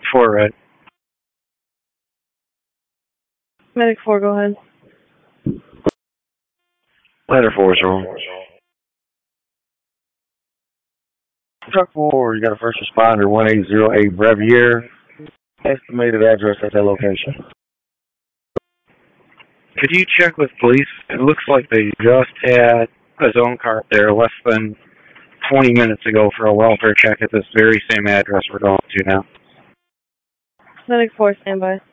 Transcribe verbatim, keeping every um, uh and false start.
four, right? Medic four, go ahead. Ladder four, sir. Truck four, you got a first responder, one eight zero eight Brevier. Estimated address at that location. Could you check with police? It looks like they just had a zone car there less than twenty minutes ago for a welfare check at this very same address we're going to now. Medic four, stand by.